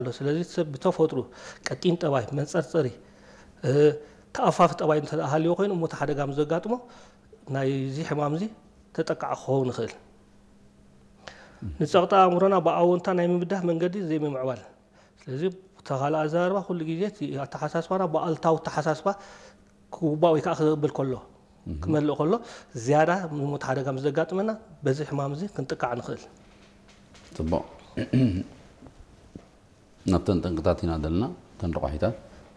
ስለዚህ ብተፈጥሩ ቀጢን ጠባይ መንጸርጸሪ ተአፋፍ ጠባይ እንተሃልዮ ኮይኑ ሞት ሓደጋ ምዘጋጥሞ ናይ እዚ ሕማም እዚ ተጠቃዕ ክኸውን ይኽእል ንጸቕጣ አእምሮና ብኣወንታ ናይ ምብዳህ መንገዲ ዘይምምዕባል ስለዚ ተኻል ኣዛርባ ኩሉ ግዜ ኣተሓሳስባና ብኣልታዊ ተሓሳስባ ክውባእ ወይ ከዓ ክብል ከሎ ክመልእ ከሎ ዝያዳ ሞት ሓደጋ ምዘጋጥመና በዚ ሕማም እዚ ክንጥቃዕ ንኽእል ጽቡቕ ናብተን ጠንቅታት ኢና ዘለና ተን ረቋሒታት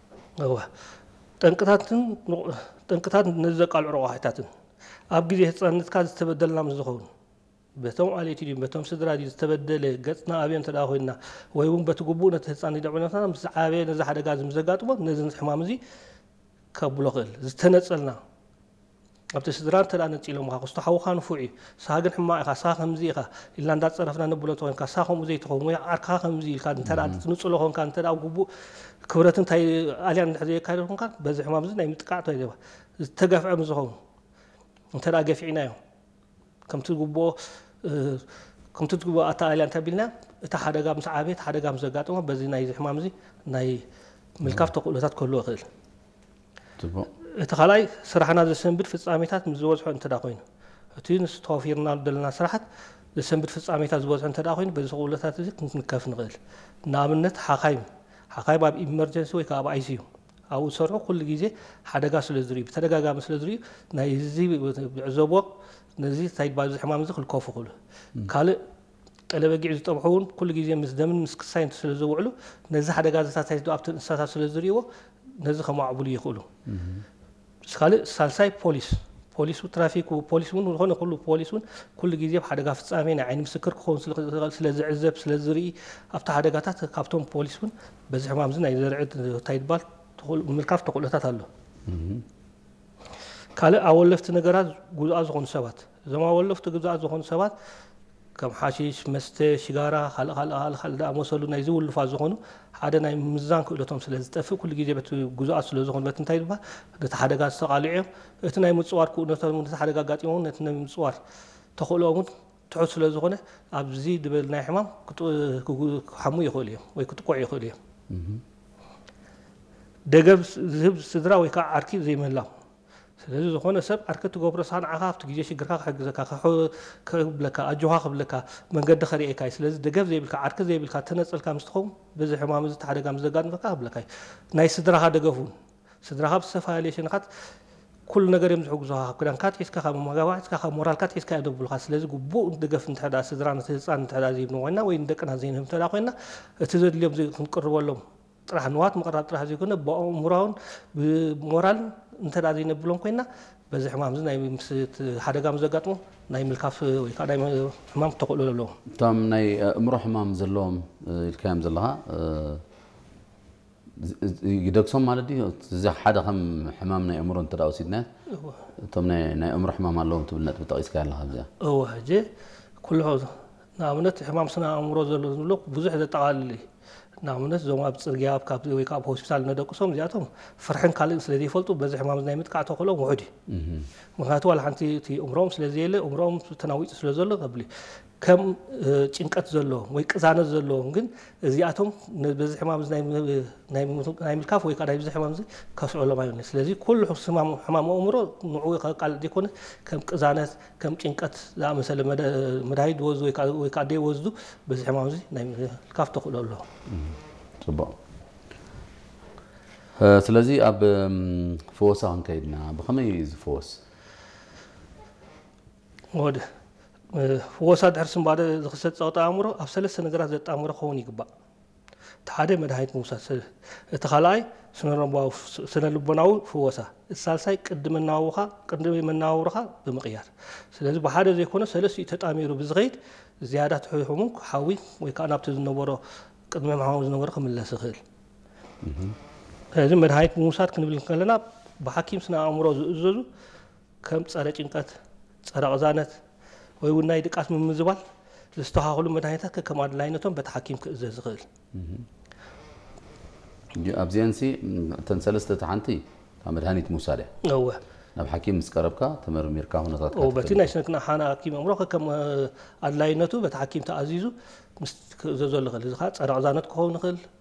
ጠንቅታት ንዘቃልዑ ረቋሒታትን ኣብ ግዜ ህፃንነትካ ዝተበደልና ምስ ዝኸውን በቶም ኣሌቲ ድዩ በቶም ስድራ ድዩ ዝተበደለ ገጽና ኣብየ እንተዳ ኮይና ወይ እውን በቲ ግቡእ ነቲ ህፃን ድዕብነትና ምስ ዓበየ ነዚ ሓደጋ ዝምዘጋጥሞ ነዚ ሕማም እዚ ከብሎ ክእል ዝተነፀልና ኣብቲ ስድራ እንተዳ ነፂሎምካ ክስቶ ሓውካ ንፉዕ እዩ ስኻ ግን ሕማቕ ኢኻ ስኻ ከምዚ ኢኻ ኢልና እንዳፀረፍና ነብሎ እንተኮይንካ ስኻ ከምኡ ዘይትኸውን ወይ ዓርካ ከምዚ ኢልካ እንተዳ ትንፅሎ ኮንካ እንተዳ ግቡእ ክብረት እንታይ ኣልያ እንድሕር ዘይካይደ ኮንካ በዚ ሕማም እዚ ናይ ምጥቃዕ ተይዘባ ዝተገፍዐ ምዝኸውን እንተዳ ገፊዕናዮ ከምቲ ግቡኦ ኣታ ኣልያ እንታይ ቢልና እቲ ሓደጋ ምስ ዓበየ ሓደጋ ምስ ዘጋጥሞ በዚ ናይ ሕማም እዚ ናይ ምልካፍ ተኽእሎታት ክህልዎ ይኽእል እቲ ካልኣይ ስራሕና ዘሰንብድ ፍጻሜታት ምስ ዝበዝሖ እንተዳ ኮይኑ እቲ ንስ ተወፊርና ዘለና ስራሓት ዘሰንብድ ፍጻሜታት ዝበዝሖ እንተዳ ኮይኑ በዚ ክእሎታት እዚ ክንከፍ ንኽእል ንኣብነት ሓኻይም ኣብ ኢመርጀንሲ ወይ ከዓ ኣብ ኣይሲዩ ኣብኡ ዝሰርሑ ኩሉ ግዜ ሓደጋ ስለ ዝርዩ ብተደጋጋሚ ስለ ዝርዩ ናይ እዚ ዕዘቦ ነዚ እንታይ ባዚ ሕማም እዚ ክልከፉ ክእሉ ካልእ ጠለበጊዕ ዝጠብሑ እውን ኩሉ ግዜ ምስ ደምን ምስ ክሳይን ስለ ዝውዕሉ ነዚ ሓደጋታት ኣብቲ እንስሳታት ስለ ዝርይዎ ነዚ ከማዕብሉ ይኽእሉ ካልእ ሳልሳይ ፖሊስ ትራፊክ ፖሊስ እውን ዝኾነ ኩሉ ፖሊስ እውን ኩሉ ግዜ ብሓደጋ ፍጻሜ ናይ ዓይኒ ምስክር ክኸውን ስለ ዝዕዘብ ስለ ዝርኢ ኣብቲ ሓደጋታት ካብቶም ፖሊስ እውን በዚ ሕማም እዚ ናይ ዘርዕድ እንታይ ይባል ምልካፍ ተኽእሎታት ኣሎ ካልእ ኣወለፍቲ ነገራት ጉድኣት ዝኾኑ ሰባት እዞም ኣወለፍቲ ጉድኣት ዝኾኑ ሰባት ከም ሓሺሽ መስተ ሽጋራ ካልእ ዝኣመሰሉ ናይ ዝውልፋት ዝኾኑ ሓደ ናይ ምዛን ክእለቶም ስለ ዝጠፍእ ኩሉ ግዜ በቲ ጉድኣት ስለ ዝኾኑ በቲ እንታይ ይባል ነቲ ሓደጋ ዝተቃልዕዮም እቲ ናይ ምፅዋር ክእለቶም ነቲ ሓደጋ ኣጋጢሞም ነቲ ናይ ምፅዋር ተኽእሎኦም እውን ትሑት ስለ ዝኾነ ኣብዚ ድበል ናይ ሕማም ክሓሙ ይኽእሉ እዮም ወይ ክጥቆዑ ይኽእሉ እዮም ደገብ ዝህብ ስድራ ወይ ከዓ ዓርኪ ዘይምህላው ስለዚ ዝኾነ ሰብ ዓርኪ ትገብሮ ስኻ ንዓኻ ኣብቲ ግዜ ሽግርካ ክሕግዘካ ክብለካ ኣጆኻ ክብለካ መንገዲ ከሪኤካ እዩ ስለዚ ደገብ ዘይብልካ ዓርኪ ዘይብልካ ተነፀልካ ምስ ትኸውን በዚ ሕማም እዚ ሓደጋ ምስ ዘጋጥመካ ክብለካ እዩ ናይ ስድራኻ ደገፍ እውን ስድራኻ ብዝተፈላለየ ሸነኻት ኩሉ ነገር እዮም ዝሕግዙኻ ካብ ክዳንካ ሒዝካ ካብ መጋባሕትካ ካብ ሞራልካ ሒዝካ እዮም ዘብሉካ ስለዚ ግቡእ ደገፍ እንተዳ ስድራ ነቲ ህፃን እንተዳ ዘይብሉ ኮይና ወይ ንደቅና ዘይንህብ እንተዳ ኮይና እቲ ዘድልዮም ክንቅርበሎም ጥራሕ ንዋት ምቕራብ ጥራሕ ዘይኮነ ብኣእምሮውን ብሞራልን እንተዳ ዘይነብሎም ኮይና በዚ ሕማም እዚ ናይ ሓደጋ ምስ ዘጋጥሞ ናይ ምልካፍ ወይ ከዓ ናይ ሕማም ተኽእሎ ኣለዎም እቶም ናይ ኣእምሮ ሕማም ዘለዎም ኢልካዮም ዘለኻ ይደግሶም ማለት ድዩ እዚ ሓደ ከም ሕማም ናይ ኣእምሮ እንተዳ ወሲድናዮ እቶም ናይ ኣእምሮ ሕማም ኣለዎም ትብል ነጥቢ ጠቒስካ ኣለኻ እዚኣ ሕጂ ኩሉ ንኣብነት ሕማም ስነ ኣእምሮ ዘሎ ዝብሎ ብዙሕ ዘጠቓልል እዩ ንኣብነት እዞም ኣብ ፅርግያ ወይ ከዓ ኣብ ሆስፒታል ነደቅሶም እዚኣቶም ፍርሕን ካልእን ስለ ዘይፈልጡ በዚ ሕማም ናይ ምጥቃዕ ተኽእሎም ውሑድ እዩ ምክንያቱ ዋላ ሓንቲ እቲ እምሮኦም ስለዘየለ እምሮኦም ተናዊፁ ስለ ዘሎ ተብል ከም ጭንቀት ዘለዎም ወይ ቅዛነት ዘለዎም ግን እዚኣቶም በዚ ሕማም ናይ ምልካፍ ወይ ከዓ ናይዚ ሕማም እዚ ከስዕሎም ኣይኮነ ስለዚ ኩሉ ሕማም ኣእምሮ ንዑ ከቃልዕ ዘይኮነ ከም ቅዛነት ከም ጭንቀት ዝኣመሰለ መድሃኒት ዝወስዱ ወይ ከዓ ደይወስዱ በዚ ሕማም እዚ ናይ ምልካፍ ተኽእሎ ኣለዎ ጽቡቕ ስለዚ ኣብ ፍወሳ ክንከይድና ብኸመይ ዝፍወስ ወደ ፍወሳ ድሕሪ ስምባደ ዝኽሰት ፀቕጢ ኣእምሮ ኣብ ሰለስተ ነገራት ዘጣምሮ ክኸውን ይግባእ እቲ ሓደ መድሃኒት ምውሳድ እቲ ካልኣይ ስነ ልቦናዊ ፍወሳ እቲ ሳልሳይ ቅድሚ መነባብሮኻ ብምቕያር ስለዚ ብሓደ ዘይኮነ ሰለስቲኡ ተጣሚሩ ብዝኸይድ ዝያዳ ትሕሙሙ ሓዊ ወይ ከዓ ናብቲ ዝነበሮ ቅድሚ ሕማም ዝነበሮ ክምለስ ይኽእል ስለዚ መድሃኒት ምውሳድ ክንብል ከለና ብሓኪም ስነ ኣእምሮ ዝእዘዙ ከም ፀረ ጭንቀት ፀረ ቅዛነት ወይ እውን ናይ ድቃስ ምምዝባል ዝተኻኽሉ መድሃኒታት ከከም ኣድላይነቶም በቲ ሓኪም ክእዘዝ ይኽእል ኣብዚአን እተን ሰለስተ ሓንቲ መድሃኒት ምውሳድ እያ ናብ ሓኪም ምስ ቀረብካ ተመርሚርካ ሁነታት በቲ ናይ ስነክና ሓና ሓኪም ኣእምሮ ከከም ኣድላይነቱ በቲ ሓኪም ተኣዚዙ ምስ ክእዘዘሉ ይኽእል እዚ ከዓ ፀረ ቅዛነት ክኸውን ይኽእል